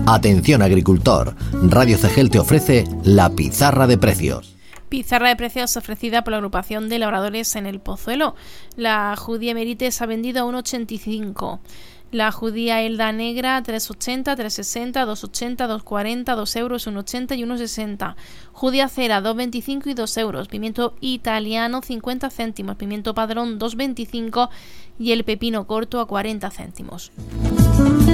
Atención agricultor, Radio Cegel te ofrece la pizarra de precios. Pizarra de precios ofrecida por la agrupación de labradores en el Pozuelo. La judía Emerites ha vendido a 1,85. La judía Elda negra 3,80, 3,60, 2,80, 2,40, 2 euros, 1,80 y 1,60. Judía cera 2,25 y 2 euros. Pimiento italiano 50 céntimos. Pimiento padrón 2,25 y el pepino corto a 40 céntimos.